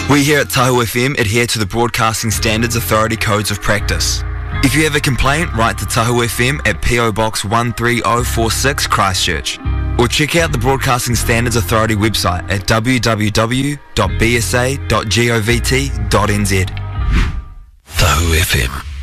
We here at Tahu FM adhere to the Broadcasting Standards Authority Codes of Practice. If you have a complaint, write to Tahu FM at PO Box 13046 Christchurch, or check out the Broadcasting Standards Authority website at www.bsa.govt.nz. Tahu FM.